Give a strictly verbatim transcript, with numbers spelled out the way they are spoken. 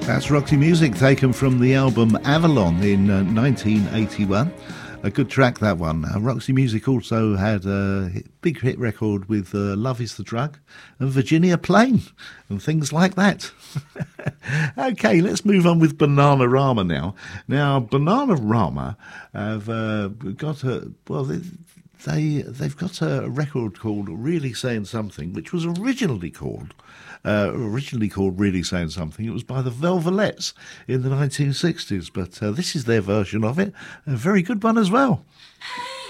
That's Roxy Music, taken from the album Avalon in uh, nineteen eighty-one. A good track, that one. Uh, Roxy Music also had a big hit record with uh, Love is the Drug and Virginia Plain and things like that. Okay, let's move on with Bananarama now. Now, Bananarama have uh, got a, well, they, they, they've got a record called Really Saying Something, which was originally called Uh, originally called Really Saying Something. It was by the Velvelettes in the nineteen sixties, but uh, this is their version of it. A very good one as well.